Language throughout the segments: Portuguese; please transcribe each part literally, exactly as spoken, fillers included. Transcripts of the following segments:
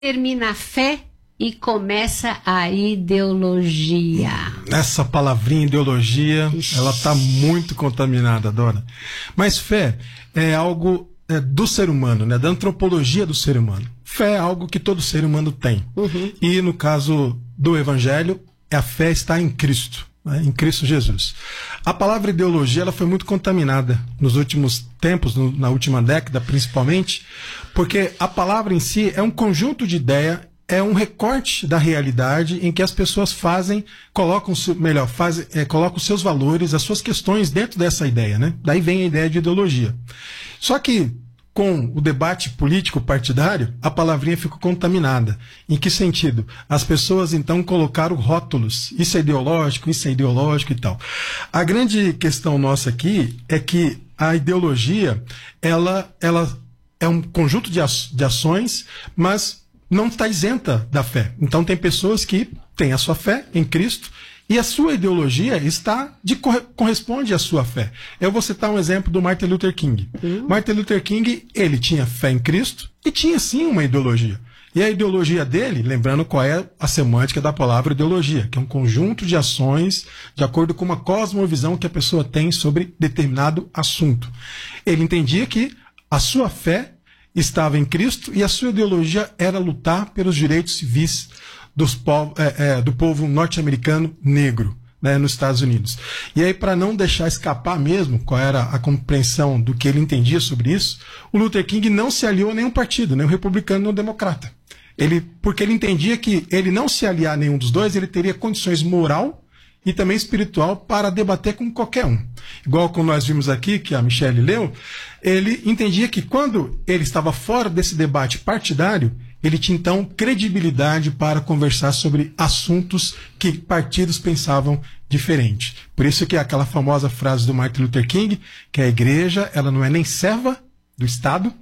termina a fé e começa a ideologia. Essa palavrinha ideologia, Ixi. ela está muito contaminada, Dora. Mas fé é algo é, do ser humano, né? Da antropologia do ser humano. Fé é algo que todo ser humano tem. Uhum. E no caso do Evangelho, a fé está em Cristo, né? Em Cristo Jesus. A palavra ideologia ela foi muito contaminada nos últimos tempos, no, na última década principalmente, porque a palavra em si é um conjunto de ideias, é um recorte da realidade em que as pessoas fazem, colocam, melhor, fazem, é, colocam seus valores, as suas questões dentro dessa ideia, né? Daí vem a ideia de ideologia. Só que com o debate político partidário, a palavrinha ficou contaminada. Em que sentido? As pessoas então colocaram rótulos. Isso é ideológico, isso é ideológico e tal. A grande questão nossa aqui é que a ideologia, ela, ela é um conjunto de, de ações, mas não está isenta da fé. Então tem pessoas que têm a sua fé em Cristo e a sua ideologia está de, corresponde à sua fé. Eu vou citar um exemplo do Martin Luther King. Uhum. Martin Luther King, ele tinha fé em Cristo e tinha sim uma ideologia. E a ideologia dele, lembrando qual é a semântica da palavra ideologia, que é um conjunto de ações de acordo com uma cosmovisão que a pessoa tem sobre determinado assunto. Ele entendia que a sua fé estava em Cristo e a sua ideologia era lutar pelos direitos civis dos povo, é, é, do povo norte-americano negro, né, nos Estados Unidos. E aí, para não deixar escapar mesmo qual era a compreensão do que ele entendia sobre isso, o Luther King não se aliou a nenhum partido, nem o republicano nem o democrata. Ele, porque ele entendia que ele não se aliar a nenhum dos dois, ele teria condições moral e também espiritual para debater com qualquer um. Igual como nós vimos aqui, que a Michelle leu, ele entendia que quando ele estava fora desse debate partidário, ele tinha então credibilidade para conversar sobre assuntos que partidos pensavam diferente. Por isso que é aquela famosa frase do Martin Luther King, que a igreja ela não é nem serva do Estado,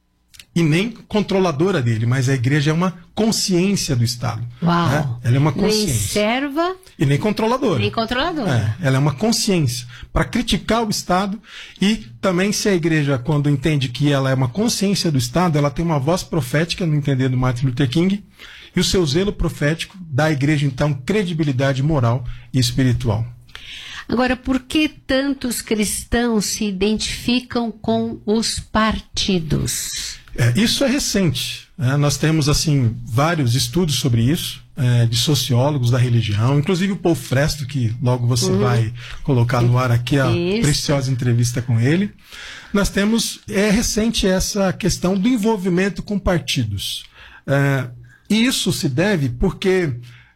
e nem controladora dele, mas a igreja é uma consciência do Estado. Uau! Né? Ela é uma consciência. Nem serva... E nem controladora. Nem controladora. É, ela é uma consciência para criticar o Estado e também se a igreja, quando entende que ela é uma consciência do Estado, ela tem uma voz profética, no entender do Martin Luther King, e o seu zelo profético dá à igreja, então, credibilidade moral e espiritual. Agora, por que tantos cristãos se identificam com os partidos? É, isso é recente. Né? Nós temos assim vários estudos sobre isso, é, de sociólogos da religião, inclusive o Paul Fresto, que logo você uhum. vai colocar no ar aqui a isso. preciosa entrevista com ele. Nós temos, é recente essa questão do envolvimento com partidos. É, e isso se deve porque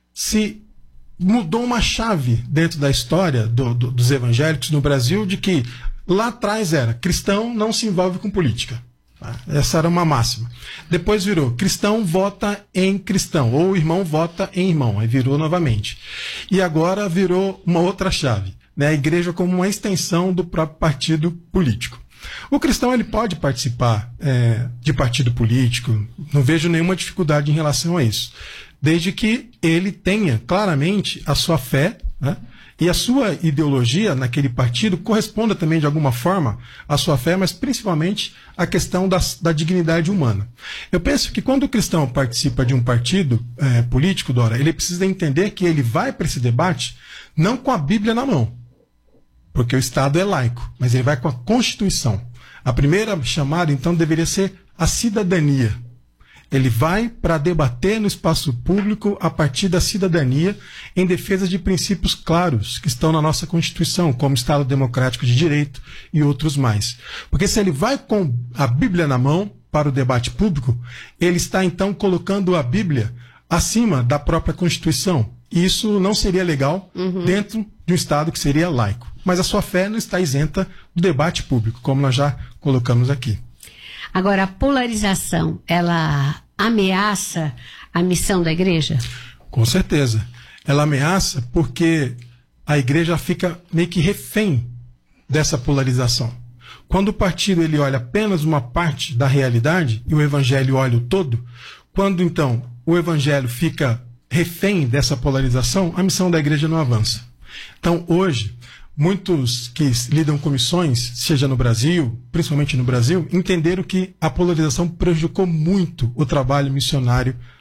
se mudou uma chave dentro da história do, do, dos evangélicos no Brasil, de que lá atrás era cristão não se envolve com política. Essa era uma máxima. Depois virou cristão vota em cristão, ou irmão vota em irmão, aí virou novamente. E agora virou uma outra chave, né? A igreja como uma extensão do próprio partido político. O cristão ele pode participar é, de partido político, não vejo nenhuma dificuldade em relação a isso, desde que ele tenha claramente a sua fé, né? E a sua ideologia naquele partido corresponda também de alguma forma à sua fé, mas principalmente à questão da, da dignidade humana. Eu penso que quando o cristão participa de um partido é, político, Dora, ele precisa entender que ele vai para esse debate não com a Bíblia na mão, porque o Estado é laico, mas ele vai com a Constituição. A primeira chamada, então, deveria ser a cidadania. Ele vai para debater no espaço público a partir da cidadania em defesa de princípios claros que estão na nossa Constituição, como Estado Democrático de Direito e outros mais. Porque se ele vai com a Bíblia na mão para o debate público, ele está então colocando a Bíblia acima da própria Constituição. E isso não seria legal uhum. dentro de um Estado que seria laico. Mas a sua fé não está isenta do debate público, como nós já colocamos aqui. Agora, a polarização, ela ameaça a missão da igreja? Com certeza. Ela ameaça porque a igreja fica meio que refém dessa polarização. Quando o partido ele olha apenas uma parte da realidade e o evangelho olha o todo, quando então o evangelho fica refém dessa polarização, a missão da igreja não avança. Então, hoje, muitos que lidam com missões, seja no Brasil, principalmente no Brasil, entenderam que a polarização prejudicou muito o trabalho missionário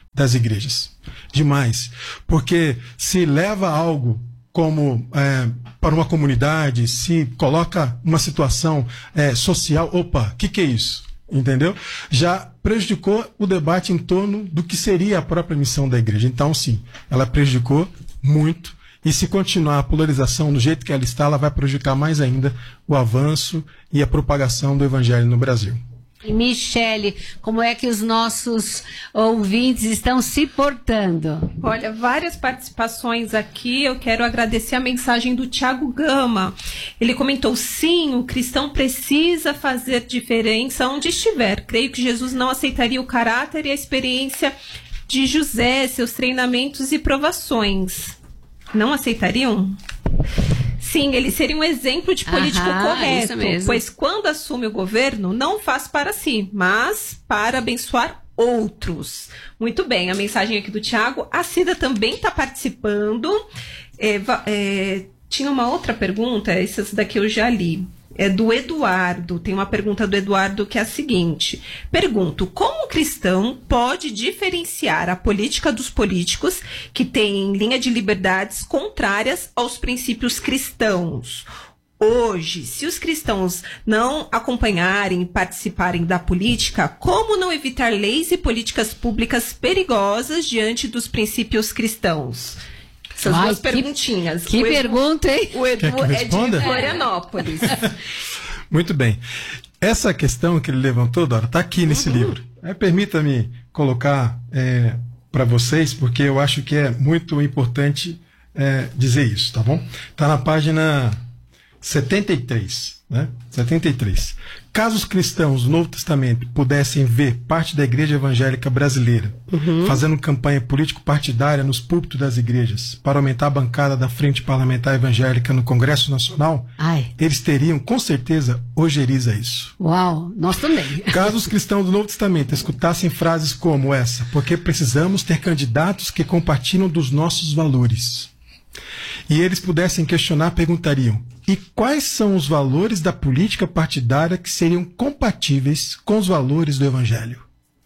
das igrejas. Demais. Porque se leva algo como é, para uma comunidade, se coloca uma situação é, social, opa, o que, que é isso? Entendeu? Já prejudicou o debate em torno do que seria a própria missão da igreja. Então, sim, ela prejudicou muito. E se continuar a polarização do jeito que ela está, ela vai prejudicar mais ainda o avanço e a propagação do evangelho no Brasil. E Michele, como é que os nossos ouvintes estão se portando? Olha, várias participações aqui. Eu quero agradecer a mensagem do Tiago Gama. Ele comentou: sim, o cristão precisa fazer diferença onde estiver. Creio que Jesus não aceitaria o caráter e a experiência de José, seus treinamentos e provações. Não aceitariam? Sim, ele seria um exemplo de político Aham, correto, isso mesmo. pois quando assume o governo, não faz para si, mas para abençoar outros. Muito bem, a mensagem aqui do Tiago. A Cida também está participando. É, va- é, tinha uma outra pergunta, essas daqui eu já li. É do Eduardo. Tem uma pergunta do Eduardo que é a seguinte. Pergunto, como o cristão pode diferenciar a política dos políticos que têm linha de liberdades contrárias aos princípios cristãos? Hoje, se os cristãos não acompanharem e participarem da política, como não evitar leis e políticas públicas perigosas diante dos princípios cristãos? Essas Ai, duas que- perguntinhas. Que O Edu- pergunta, hein? O Edu Quer que eu é de responda? Florianópolis. Muito bem. Essa questão que ele levantou, Dora, está aqui nesse livro. É, permita-me colocar é, para vocês, porque eu acho que é muito importante é, dizer isso, tá bom? Está na página setenta e três, né? setenta e três. Caso os cristãos do Novo Testamento pudessem ver parte da igreja evangélica brasileira fazendo campanha político-partidária nos púlpitos das igrejas para aumentar a bancada da Frente Parlamentar Evangélica no Congresso Nacional, Ai, eles teriam, com certeza, ojeriza isso. uau, nós também. Caso os cristãos do Novo Testamento escutassem frases como essa, porque precisamos ter candidatos que compartilham dos nossos valores, e eles pudessem questionar, perguntariam: e quais são os valores da política partidária que seriam compatíveis com os valores do Evangelho?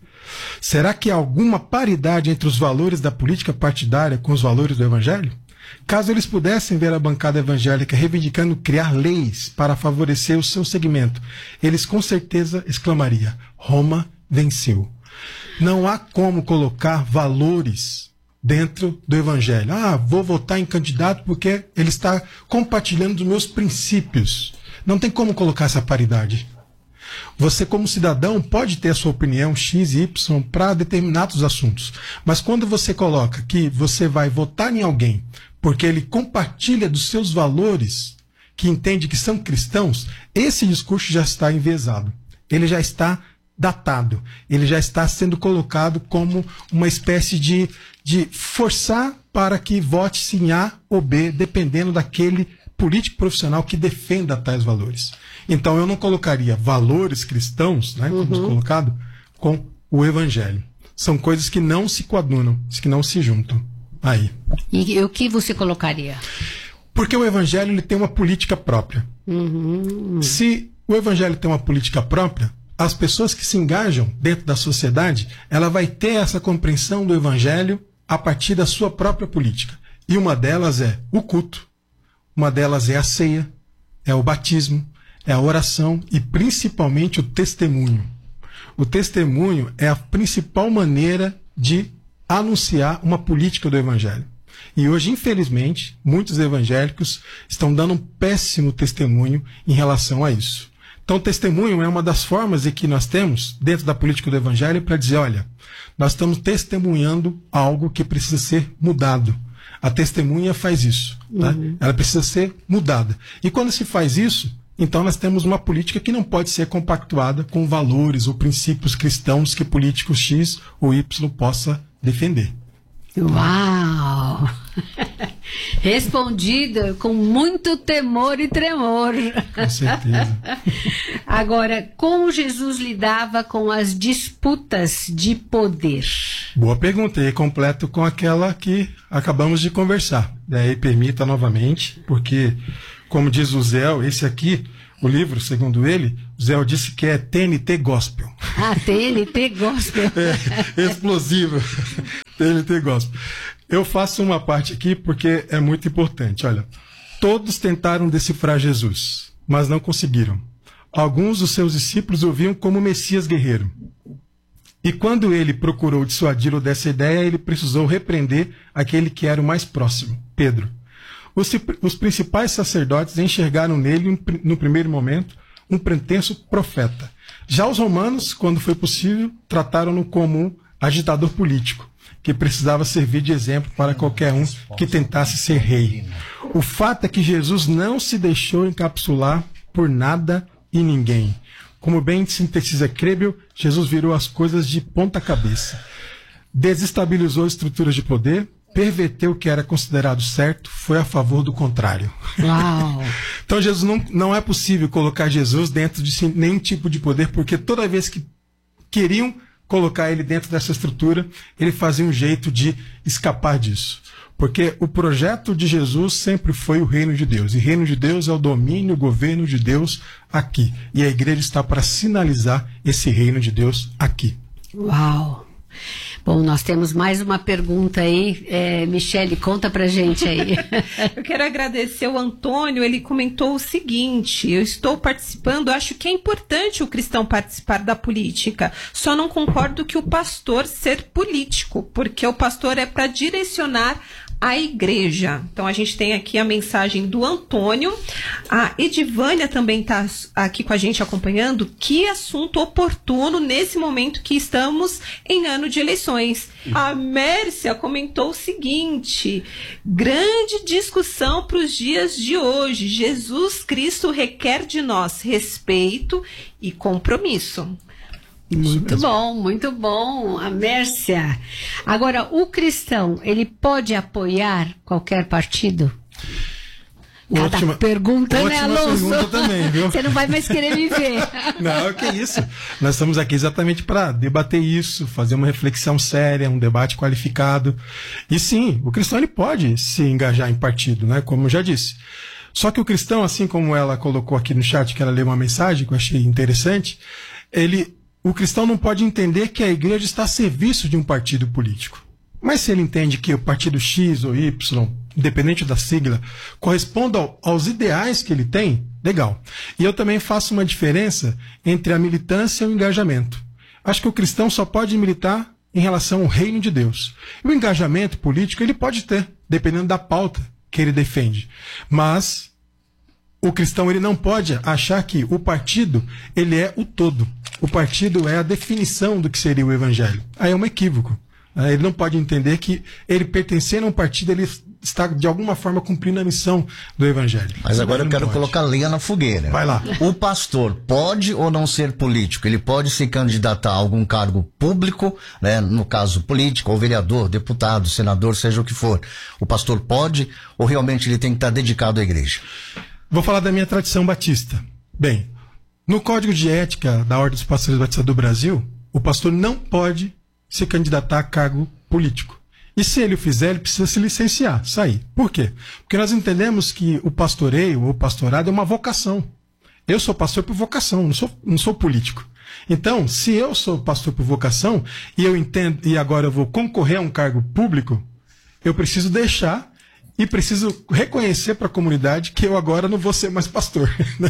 Será que há alguma paridade entre os valores da política partidária com os valores do Evangelho? Caso eles pudessem ver a bancada evangélica reivindicando criar leis para favorecer o seu segmento, eles com certeza exclamariam: Roma venceu. Não há como colocar valores dentro do Evangelho. Ah, vou votar em candidato porque ele está compartilhando dos meus princípios. Não tem como colocar essa paridade. Você, como cidadão, pode ter a sua opinião X e Y para determinados assuntos. Mas quando você coloca que você vai votar em alguém porque ele compartilha dos seus valores, que entende que são cristãos, esse discurso já está enviesado. Ele já está datado. Ele já está sendo colocado como uma espécie de, de forçar para que vote-se em A ou B, dependendo daquele político profissional que defenda tais valores. Então eu não colocaria valores cristãos, né, como Uhum. colocado, com o Evangelho. São coisas que não se coadunam, que não se juntam. Aí. E o que você colocaria? Porque o Evangelho ele tem uma política própria. Uhum. Se o Evangelho tem uma política própria, as pessoas que se engajam dentro da sociedade, ela vai ter essa compreensão do Evangelho a partir da sua própria política. E uma delas é o culto, uma delas é a ceia, é o batismo, é a oração e principalmente o testemunho. O testemunho é a principal maneira de anunciar uma política do Evangelho. E hoje, infelizmente, muitos evangélicos estão dando um péssimo testemunho em relação a isso. Então, o testemunho é uma das formas em que nós temos, dentro da política do Evangelho, para dizer, olha, nós estamos testemunhando algo que precisa ser mudado. A testemunha faz isso. Tá? Uhum. Ela precisa ser mudada. E quando se faz isso, então nós temos uma política que não pode ser compactuada com valores ou princípios cristãos que políticos X ou Y possa defender. Uau! Respondida com muito temor e tremor. Com certeza. Agora, como Jesus lidava com as disputas de poder? Boa pergunta, e completo com aquela que acabamos de conversar. Daí permita novamente, porque, como diz o Zé, esse aqui, o livro, segundo ele, o Zé disse que é T N T Gospel. Ah, T N T Gospel. É, explosivo. T N T Gospel. Eu faço uma parte aqui porque é muito importante. Olha, todos tentaram decifrar Jesus, mas não conseguiram. Alguns dos seus discípulos o viam como Messias guerreiro. E quando ele procurou dissuadi-lo dessa ideia, ele precisou repreender aquele que era o mais próximo, Pedro. Os, os principais sacerdotes enxergaram nele, no primeiro momento, um pretenso profeta. Já os romanos, quando foi possível, trataram-no como um agitador político, que precisava servir de exemplo para qualquer um que tentasse ser rei. O fato é que Jesus não se deixou encapsular por nada e ninguém. Como bem sintetiza Krebel, Jesus virou as coisas de ponta cabeça. Desestabilizou estruturas de poder, perverteu o que era considerado certo, foi a favor do contrário. Uau. Então Jesus não, não é possível colocar Jesus dentro de nenhum tipo de poder, porque toda vez que queriam colocar ele dentro dessa estrutura, ele fazia um jeito de escapar disso. Porque o projeto de Jesus sempre foi o reino de Deus. E reino de Deus é o domínio, o governo de Deus aqui. E a igreja está para sinalizar esse reino de Deus aqui. Uau! Bom, nós temos mais uma pergunta aí. É, Michele, conta pra gente aí. Eu quero agradecer o Antônio, ele comentou o seguinte: eu estou participando, acho que é importante o cristão participar da política, só não concordo que o pastor ser político, porque o pastor é para direcionar a igreja. Então a gente tem aqui a mensagem do Antônio. A Edivânia também está aqui com a gente acompanhando. Que assunto oportuno nesse momento que estamos em ano de eleições. A Mércia comentou o seguinte: grande discussão para os dias de hoje. Jesus Cristo requer de nós respeito e compromisso. Muito bom, muito bom, a Mércia. Agora, o cristão, ele pode apoiar qualquer partido? Cada Ótima, pergunta, né, Alonso? Pergunta também, viu? Você não vai mais querer me ver. Não, que isso. Nós estamos aqui exatamente para debater isso, fazer uma reflexão séria, um debate qualificado. E sim, o cristão ele pode se engajar em partido, né? Como eu já disse. Só que o cristão, assim como ela colocou aqui no chat, que ela leu uma mensagem que eu achei interessante, ele... O cristão não pode entender que a igreja está a serviço de um partido político. Mas se ele entende que o partido X ou Y, independente da sigla, corresponde ao, aos ideais que ele tem, legal. E eu também faço uma diferença entre a militância e o engajamento. Acho que o cristão só pode militar em relação ao reino de Deus. E o engajamento político ele pode ter, dependendo da pauta que ele defende. Mas o cristão ele não pode achar que o partido ele é o todo. O partido é a definição do que seria o evangelho. Aí é um equívoco. Ele não pode entender que ele pertencendo a um partido, ele está de alguma forma cumprindo a missão do evangelho. Mas agora eu quero pode. colocar lenha na fogueira. Vai lá. O pastor pode ou não ser político? Ele pode se candidatar a algum cargo público, né? No caso político, ou vereador, deputado, senador, seja o que for. O pastor pode ou realmente ele tem que estar dedicado à igreja? Vou falar da minha tradição batista. Bem, no Código de Ética da Ordem dos Pastores Batistas do Brasil, o pastor não pode se candidatar a cargo político. E se ele o fizer, ele precisa se licenciar, sair. Por quê? Porque nós entendemos que o pastoreio ou pastorado é uma vocação. Eu sou pastor por vocação, não sou, não sou político. Então, se eu sou pastor por vocação e eu entendo e agora eu vou concorrer a um cargo público, eu preciso deixar e preciso reconhecer para a comunidade que eu agora não vou ser mais pastor.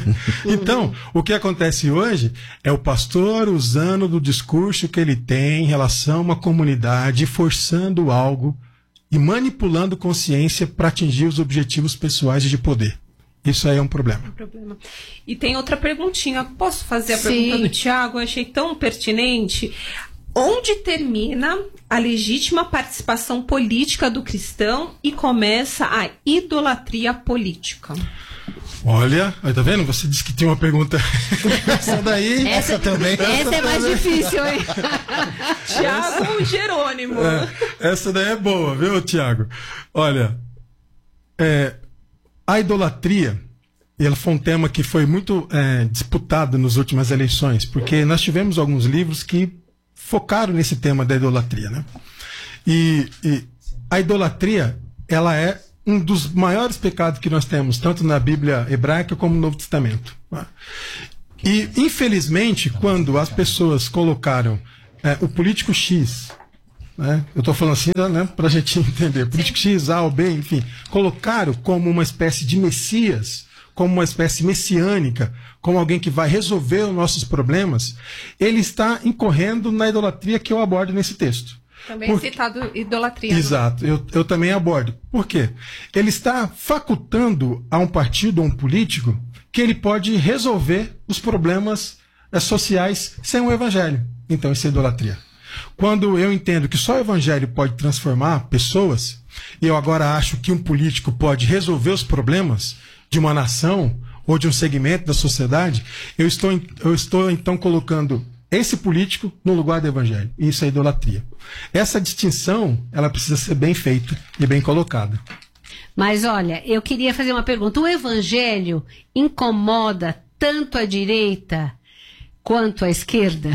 Então, o que acontece hoje é o pastor usando do discurso que ele tem em relação a uma comunidade, forçando algo e manipulando consciência para atingir os objetivos pessoais de poder. Isso aí é um problema. É um problema. E tem outra perguntinha. Posso fazer a Sim. pergunta do Tiago? Eu achei tão pertinente. Onde termina a legítima participação política do cristão e começa a idolatria política? Olha, tá vendo? Você disse que tinha uma pergunta. Essa daí. Essa, essa também. Essa, essa é mais difícil, hein? Tiago Jerônimo. É, essa daí é boa, viu, Tiago? Olha, é, a idolatria, ela foi um tema que foi muito é, disputado nas últimas eleições, porque nós tivemos alguns livros que focaram nesse tema da idolatria, né? E, e a idolatria, ela é um dos maiores pecados que nós temos, tanto na Bíblia hebraica como no Novo Testamento. E, infelizmente, quando as pessoas colocaram é, o político X, né, eu estou falando assim, né, para a gente entender, político X, A ou B, enfim, colocaram como uma espécie de Messias, como uma espécie messiânica, como alguém que vai resolver os nossos problemas, ele está incorrendo na idolatria que eu abordo nesse texto. Também Por... citado idolatria. Exato, eu, eu também abordo. Por quê? Ele está facultando a um partido, a um político, que ele pode resolver os problemas é, sociais sem o evangelho. Então isso é idolatria. Quando eu entendo que só o evangelho pode transformar pessoas, e eu agora acho que um político pode resolver os problemas de uma nação ou de um segmento da sociedade, eu estou, eu estou então colocando esse político no lugar do evangelho. Isso é idolatria. Essa distinção, ela precisa ser bem feita e bem colocada. Mas olha, eu queria fazer uma pergunta. O evangelho incomoda tanto a direita quanto a esquerda?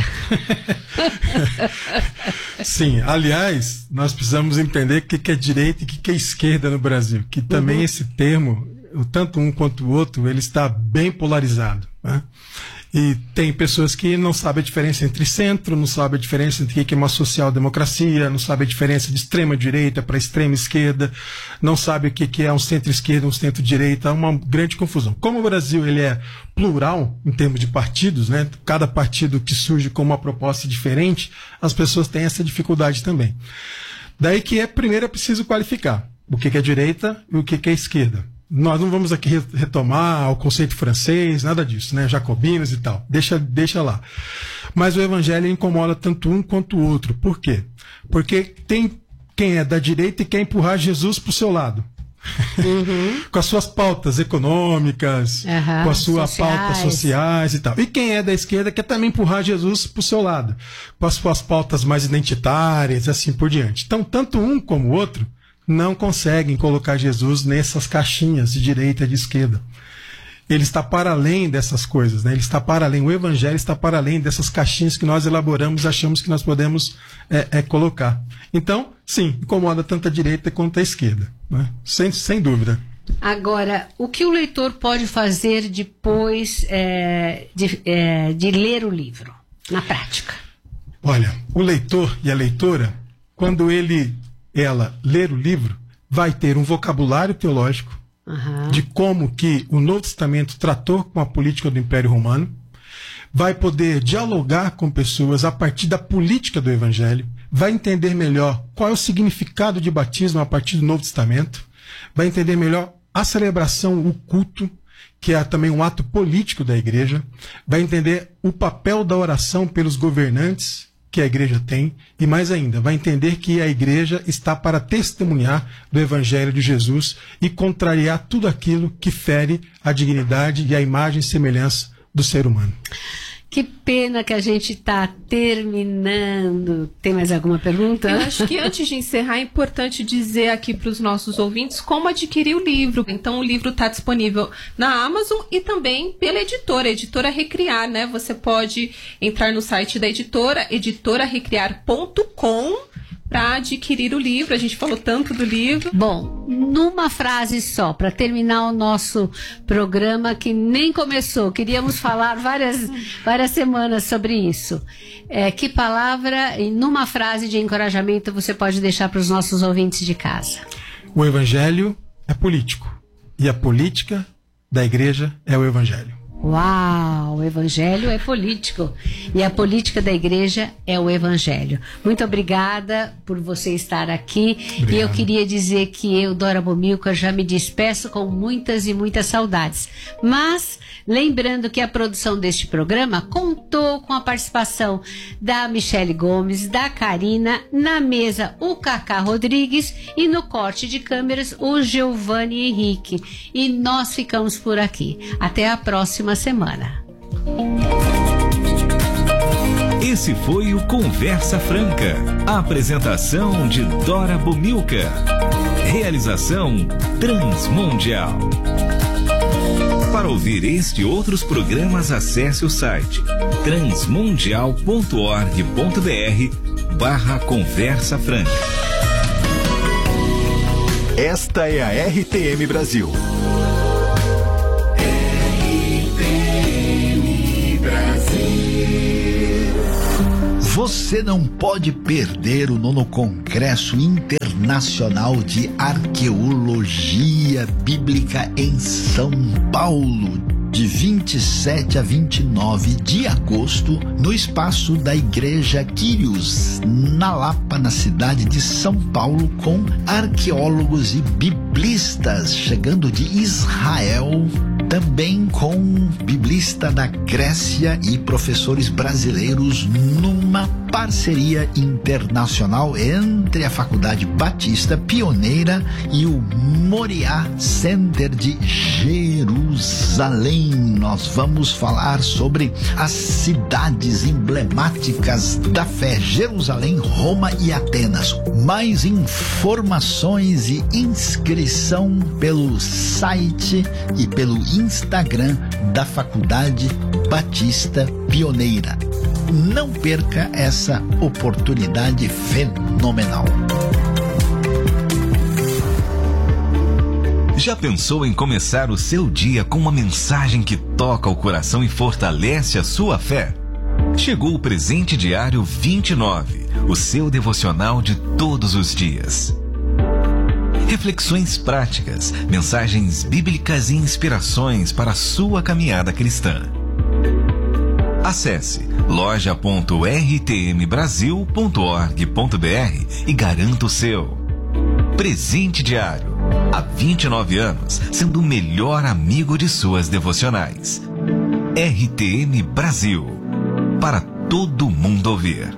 Sim, aliás, nós precisamos entender o que é direita e o que é esquerda no Brasil. Que também uhum. esse termo, tanto um quanto o outro, ele está bem polarizado, né? E tem pessoas que não sabem a diferença entre centro, não sabem a diferença entre o que é uma social-democracia, não sabem a diferença de extrema-direita para extrema-esquerda, não sabem o que é um centro-esquerda, um centro-direita, é uma grande confusão. Como o Brasil ele é plural em termos de partidos, né? Cada partido que surge com uma proposta diferente, as pessoas têm essa dificuldade também. Daí que é, primeiro é preciso qualificar o que é direita e o que é esquerda. Nós não vamos aqui retomar o conceito francês, nada disso, né? Jacobinos e tal. Deixa, deixa lá. Mas o evangelho incomoda tanto um quanto o outro. Por quê? Porque tem quem é da direita e quer empurrar Jesus para o seu lado. Uhum. Com as suas pautas econômicas, uhum, com as suas pautas sociais e tal. E quem é da esquerda quer também empurrar Jesus para o seu lado, com as suas pautas mais identitárias, assim por diante. Então, tanto um como o outro não conseguem colocar Jesus nessas caixinhas de direita e de esquerda. Ele está para além dessas coisas, né? Ele está para além, o evangelho está para além dessas caixinhas que nós elaboramos, achamos que nós podemos é, é, colocar. Então, sim, incomoda tanto a direita quanto a esquerda, né? Sem, sem dúvida. Agora, o que o leitor pode fazer depois é, de, é, de ler o livro, na prática? Olha, o leitor e a leitora, quando ele ela ler o livro, vai ter um vocabulário teológico uhum. de como que o Novo Testamento tratou com a política do Império Romano, vai poder dialogar com pessoas a partir da política do Evangelho, vai entender melhor qual é o significado de batismo a partir do Novo Testamento, vai entender melhor a celebração, o culto, que é também um ato político da igreja, vai entender o papel da oração pelos governantes que a igreja tem, e mais ainda, vai entender que a igreja está para testemunhar do Evangelho de Jesus e contrariar tudo aquilo que fere a dignidade e a imagem e semelhança do ser humano. Que pena que a gente está terminando. Tem mais alguma pergunta? Eu acho que antes de encerrar é importante dizer aqui para os nossos ouvintes como adquirir o livro. Então o livro está disponível na Amazon e também pela editora, editora Recriar, né? Você pode entrar no site da editora, editora recriar ponto com, para adquirir o livro. A gente falou tanto do livro. Bom, numa frase só, para terminar o nosso programa que nem começou, queríamos falar várias, várias semanas sobre isso. É, que palavra, e numa frase de encorajamento, você pode deixar para os nossos ouvintes de casa? O Evangelho é político, e a política da igreja é o Evangelho. Uau, o evangelho é político e a política da igreja é o evangelho. Muito obrigada por você estar aqui. Obrigado. E eu queria dizer que eu, Dora Bomilcar, já me despeço com muitas e muitas saudades. Mas lembrando que a produção deste programa contou com a participação da Michele Gomes, da Karina, na mesa o Cacá Rodrigues e no corte de câmeras o Giovanni Henrique. E nós ficamos por aqui. Até a próxima semana. Esse foi o Conversa Franca. A apresentação de Dora Bomilcar. Realização Transmundial. Para ouvir este e outros programas, acesse o site transmundial ponto org ponto br barra Conversa Franca. Esta é a R T M Brasil. R T M Brasil. Você não pode perder o nono Congresso Internacional de Arqueologia Bíblica em São Paulo, de vinte e sete a vinte e nove de agosto, no espaço da Igreja Quírios, na Lapa, na cidade de São Paulo, com arqueólogos e biblistas chegando de Israel, também com biblista da Grécia e professores brasileiros, numa parceria internacional entre a Faculdade Batista Pioneira e o Moriá Center de Jerusalém. Nós vamos falar sobre as cidades emblemáticas da fé: Jerusalém, Roma e Atenas. Mais informações e inscrição pelo site e pelo Instagram da Faculdade Batista Pioneira. Não perca essa oportunidade fenomenal. Já pensou em começar o seu dia com uma mensagem que toca o coração e fortalece a sua fé? Chegou o Presente Diário vinte e nove, o seu devocional de todos os dias. Reflexões práticas, mensagens bíblicas e inspirações para a sua caminhada cristã. Acesse loja ponto r t m brasil ponto org ponto b r e garanta o seu. Presente Diário, há vinte e nove anos, sendo o melhor amigo de suas devocionais. R T M Brasil, para todo mundo ouvir.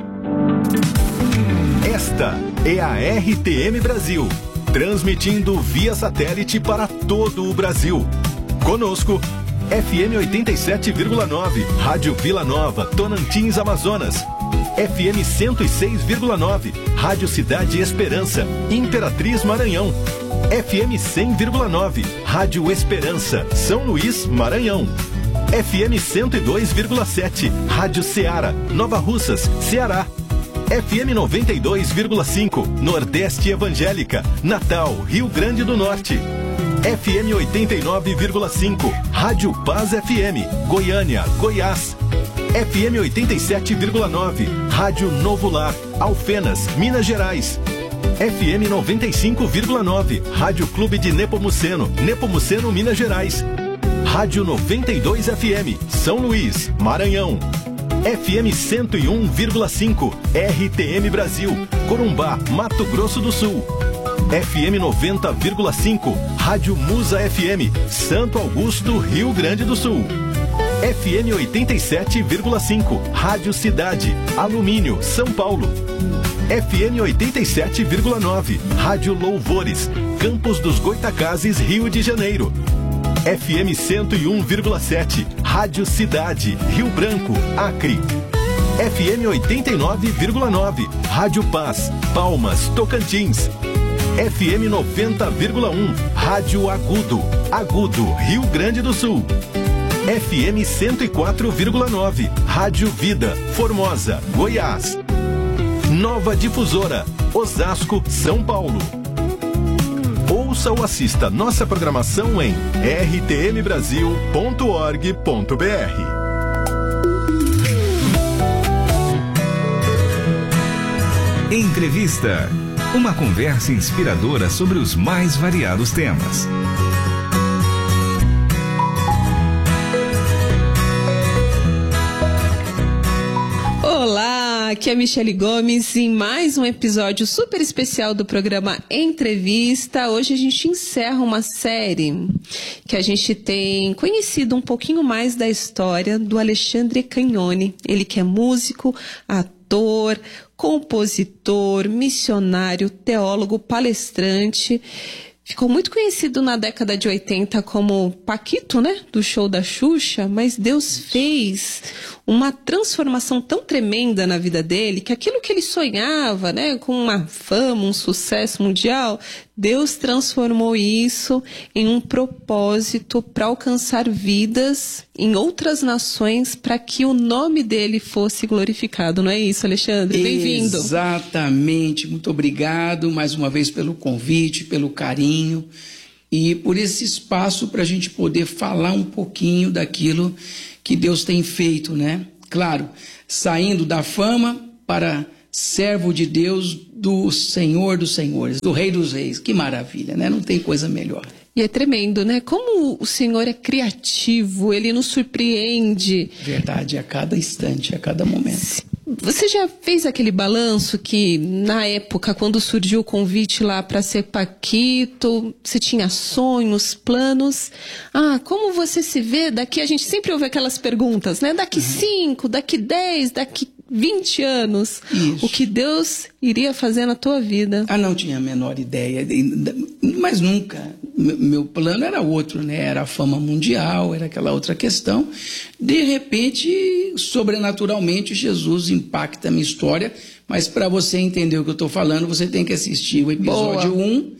Esta é a R T M Brasil, transmitindo via satélite para todo o Brasil. Conosco, F M oitenta e sete vírgula nove, Rádio Vila Nova, Tonantins, Amazonas. F M cento e seis vírgula nove, Rádio Cidade Esperança, Imperatriz, Maranhão. F M cem vírgula nove, Rádio Esperança, São Luís, Maranhão. F M cento e dois vírgula sete, Rádio Ceará, Nova Russas, Ceará. F M noventa e dois vírgula cinco, Nordeste Evangélica, Natal, Rio Grande do Norte. F M oitenta e nove vírgula cinco, Rádio Paz F M, Goiânia, Goiás. F M oitenta e sete vírgula nove, Rádio Novo Lar, Alfenas, Minas Gerais. F M noventa e cinco vírgula nove, Rádio Clube de Nepomuceno, Nepomuceno, Minas Gerais. Rádio noventa e dois F M, São Luís, Maranhão. F M cento e um vírgula cinco, R T M Brasil, Corumbá, Mato Grosso do Sul. F M noventa vírgula cinco, Rádio Musa F M, Santo Augusto, Rio Grande do Sul. F M oitenta e sete vírgula cinco, Rádio Cidade, Alumínio, São Paulo. F M oitenta e sete vírgula nove, Rádio Louvores, Campos dos Goitacazes, Rio de Janeiro. F M cento e um vírgula sete, Rádio Cidade, Rio Branco, Acre. F M oitenta e nove vírgula nove, Rádio Paz, Palmas, Tocantins. F M noventa vírgula um, Rádio Agudo, Agudo, Rio Grande do Sul. F M cento e quatro vírgula nove, Rádio Vida, Formosa, Goiás. Nova Difusora, Osasco, São Paulo. Ouça ou assista nossa programação em r t m brasil ponto org ponto b r. Entrevista. Uma conversa inspiradora sobre os mais variados temas. Olá, aqui é a Michele Gomes em mais um episódio super especial do programa Entrevista. Hoje a gente encerra uma série que a gente tem conhecido um pouquinho mais da história do Alexandre Cagnoni. Ele que é músico, ator, compositor, missionário, teólogo, palestrante. ficou muito conhecido na década de oitenta como Paquito, né? Do show da Xuxa, mas Deus fez uma transformação tão tremenda na vida dele, que aquilo que ele sonhava, né? Com uma fama, um sucesso mundial, Deus transformou isso em um propósito para alcançar vidas em outras nações, para que o nome dele fosse glorificado. Não é isso, Alexandre? Bem-vindo. Exatamente. Muito obrigado mais uma vez pelo convite, pelo carinho e por esse espaço para a gente poder falar um pouquinho daquilo que Deus tem feito, né? Claro, saindo da fama para servo de Deus, do Senhor dos Senhores, do Rei dos Reis. Que maravilha, né? Não tem coisa melhor. E é tremendo, né? Como o Senhor é criativo, Ele nos surpreende. Verdade, a cada instante, a cada momento. Você já fez aquele balanço que, na época, quando surgiu o convite lá para ser Paquito, você tinha sonhos, planos? Ah, como você se vê daqui? A gente sempre ouve aquelas perguntas, né? Daqui cinco, daqui dez, daqui vinte anos. Isso. O que Deus iria fazer na tua vida? Ah, não tinha a menor ideia, mas nunca. Meu plano era outro, né? Era a fama mundial, era aquela outra questão. De repente, sobrenaturalmente, Jesus impacta a minha história, mas para você entender o que eu estou falando, você tem que assistir o episódio um,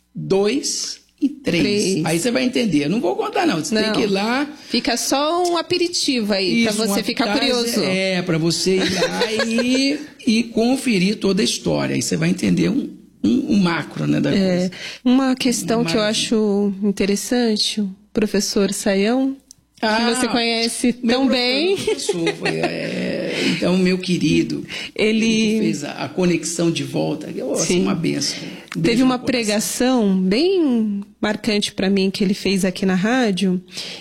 dois e três. Aí você vai entender. Eu não vou contar, não. Você não. tem que ir lá. Fica só um aperitivo aí, para você ficar atrás, curioso. É, para você ir lá e, e conferir toda a história. Aí você vai entender um, um, um macro, né, da é, coisa. Uma questão Uma que eu acho interessante, o professor Saião, ah, que você conhece tão bem. Professor, foi, é, então, meu querido, ele fez a, a conexão de volta. Nossa, Sim. uma benção. Um Teve uma pregação bem marcante para mim que ele fez aqui na rádio,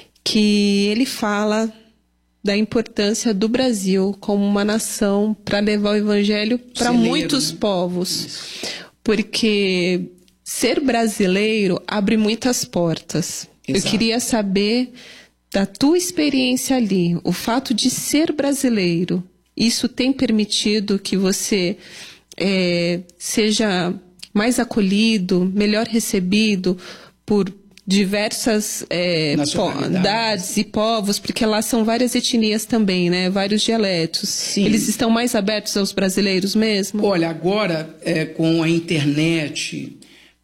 que ele fala da importância do Brasil como uma nação para levar o evangelho para muitos né? povos. Isso. Porque ser brasileiro abre muitas portas. Exato. Eu queria saber da tua experiência ali, o fato de ser brasileiro, isso tem permitido que você é, seja mais acolhido, melhor recebido por diversas é, nacionalidades e povos, porque lá são várias etnias também, né? Vários dialetos. Sim. Eles estão mais abertos aos brasileiros mesmo? Olha, agora é, com a internet,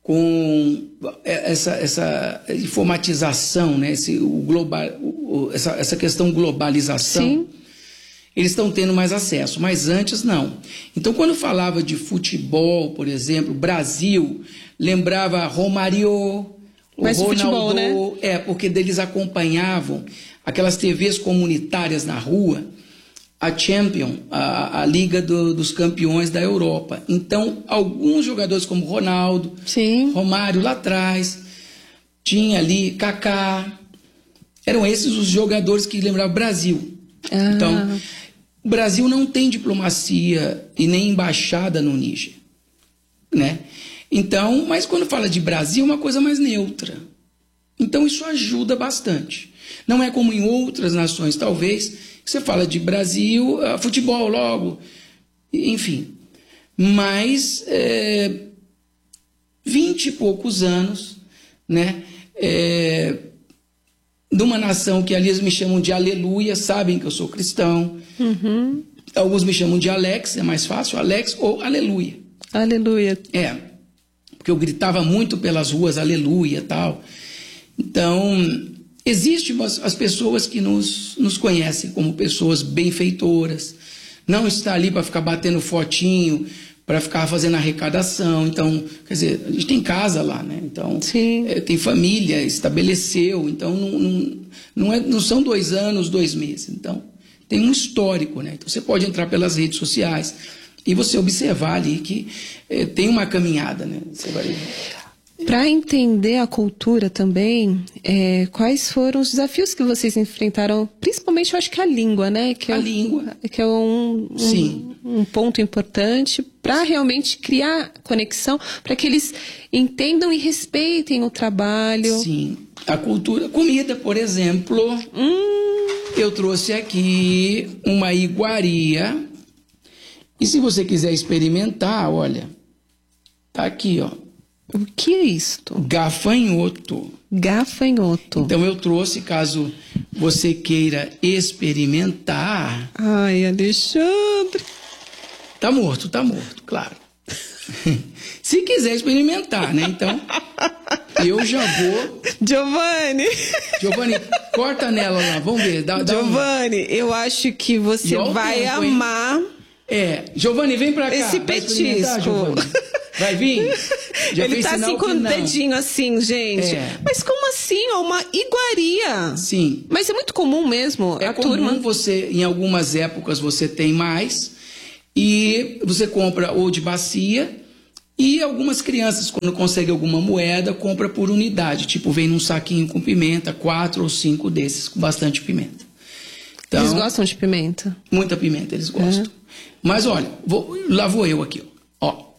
com essa, essa informatização, né? Esse, o global, o, essa, essa questão globalização, Sim. eles estão tendo mais acesso, mas antes não. Então, quando falava de futebol, por exemplo, Brasil, lembrava Romário, Mas o Ronaldo, futebol, né? É, porque eles acompanhavam aquelas T Vs comunitárias na rua, a Champions, a, a Liga do, dos Campeões da Europa. Então, alguns jogadores como Ronaldo, Sim. Romário lá atrás, tinha ali Kaká, eram esses os jogadores que lembravam Brasil. Ah. Então, o Brasil não tem diplomacia e nem embaixada no Níger, né? Então, mas quando fala de Brasil, é uma coisa mais neutra. Então, isso ajuda bastante. Não é como em outras nações, talvez, que você fala de Brasil, uh, futebol logo, enfim. Mas, é, vinte e poucos anos, né, é, de uma nação que ali eles me chamam de Aleluia, sabem que eu sou cristão. Uhum. Alguns me chamam de Alex, é mais fácil, Alex ou Aleluia. Aleluia. É, porque eu gritava muito pelas ruas, aleluia e tal. Então, existem as, as pessoas que nos, nos conhecem como pessoas benfeitoras. Não está ali para ficar batendo fotinho, para ficar fazendo arrecadação. Então, quer dizer, a gente tem casa lá, né? Então, é, tem família, estabeleceu. Então, não, não, não, é, não são dois anos, dois meses. Então, tem um histórico, né? Então, você pode entrar pelas redes sociais e você observar ali que eh, tem uma caminhada, né? Você vai... Para entender a cultura também, é, quais foram os desafios que vocês enfrentaram? Principalmente, eu acho que a língua, né? Que a é, língua. Que é um, um, um ponto importante para realmente criar conexão, para que eles entendam e respeitem o trabalho. Sim. A cultura... Comida, por exemplo. Hum. Eu trouxe aqui uma iguaria. E se você quiser experimentar, olha, tá aqui, ó. O que é isto? Gafanhoto. Gafanhoto. Então eu trouxe, caso você queira experimentar. Ai, Alexandre. Tá morto, tá morto, claro. Se quiser experimentar, né? Então, eu já vou... Giovanni. Giovanni, corta nela lá, vamos ver. Dá, dá Giovanni, um... eu acho que você vai tempo, amar... É, Giovanni, vem pra cá. Esse petisco. Vai vir? Já Ele tá assim com o dedinho assim, gente. É. Mas como assim? É uma iguaria. Sim. Mas é muito comum mesmo. É a comum turma. você, em algumas épocas você tem mais. E você compra ou de bacia. E algumas crianças, quando conseguem alguma moeda, compra por unidade. Tipo, vem num saquinho com pimenta, quatro ou cinco desses com bastante pimenta. Então, eles gostam de pimenta? Muita pimenta, eles gostam. É. Mas olha, vou, lá vou eu aqui, ó.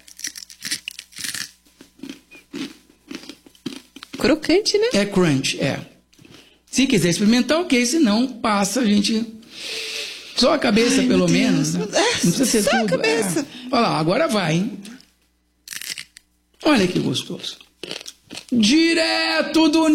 Crocante, né? É crunch, é. Se quiser experimentar, ok. Se não, passa, a gente... Só a cabeça, Ai, pelo menos. Né? É, não precisa ser só tudo. a cabeça. É. Olha lá, agora vai, hein? Olha que gostoso. Direto do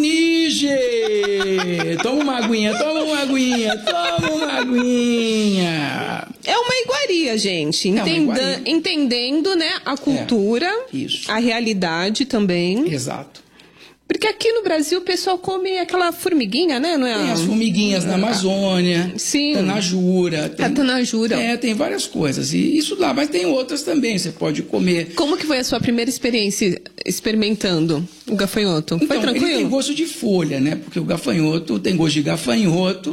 Níger! Toma uma aguinha, toma uma aguinha, toma uma aguinha. É uma iguaria, gente. Entenda, é uma iguaria. Entendendo, né, a cultura, é, isso. A realidade também. Exato. Porque aqui no Brasil o pessoal come aquela formiguinha, né? Não é? Tem as formiguinhas na Amazônia. Sim. Tanajura. Tem, a tanajura. É, tem várias coisas. E isso lá, mas tem outras também, você pode comer. Como que foi a sua primeira experiência experimentando o gafanhoto? Então, foi tranquilo? Ele tem gosto de folha, né? Porque o gafanhoto tem gosto de gafanhoto.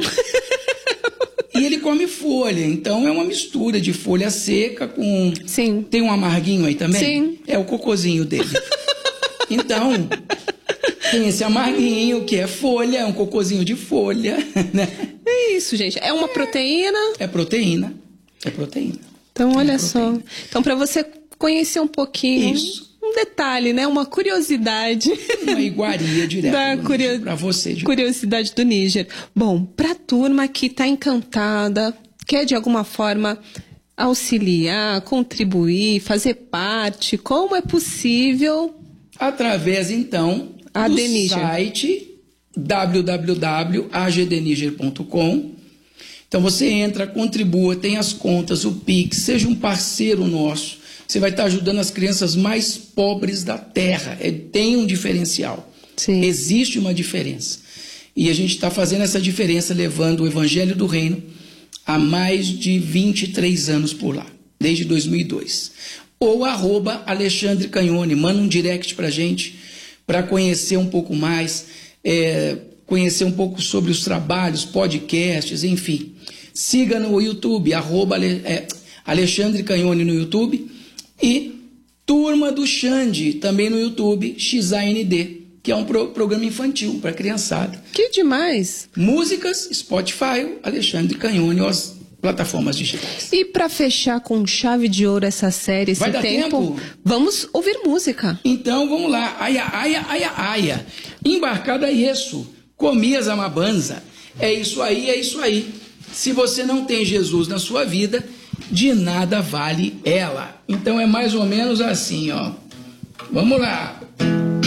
E ele come folha. Então é uma mistura de folha seca com... Sim. Tem um amarguinho aí também? Sim. É o cocôzinho dele. Então... Tem esse amarguinho, que é folha, é um cocôzinho de folha, né? É isso, gente. É uma proteína? É proteína. É proteína. Então, olha é só. Então, para você conhecer um pouquinho... Isso. Um detalhe, né? Uma curiosidade. Uma iguaria direta da curio... para você. De... Curiosidade do Níger. Bom, para a turma que está encantada, quer de alguma forma auxiliar, contribuir, fazer parte, como é possível? Através, então... A do Níger. site w w w ponto a g d níger ponto com. Então você entra, contribua, tem as contas, o Pix, seja um parceiro nosso. Você vai estar ajudando as crianças mais pobres da terra. É, tem um diferencial. Sim. Existe uma diferença. E a gente está fazendo essa diferença, levando o Evangelho do Reino há mais de vinte e três anos por lá, desde dois mil e dois. Ou arroba Alexandre Canhone, manda um direct para a gente, para conhecer um pouco mais, é, conhecer um pouco sobre os trabalhos, podcasts, enfim. Siga no YouTube, arroba Ale, é, Alexandre Canhone no YouTube e Turma do Xande, também no YouTube, X A N D, que é um pro, programa infantil para criançada. Que demais! Músicas, Spotify, Alexandre Canhone, as plataformas digitais. E para fechar com chave de ouro essa série, esse Vai dar tempo, tempo, vamos ouvir música. Então vamos lá. Aia, aia, aia, aia. Embarcada isso. Comias amabanza. É isso aí, é isso aí. Se você não tem Jesus na sua vida, de nada vale ela. Então é mais ou menos assim, ó. Vamos lá.